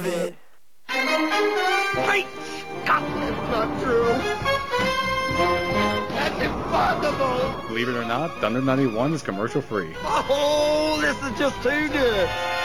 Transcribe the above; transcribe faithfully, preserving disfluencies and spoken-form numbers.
it. Great Scott, it's not true. That's impossible. Believe it or not, Thunder ninety-one is commercial free. Oh, this is just too good.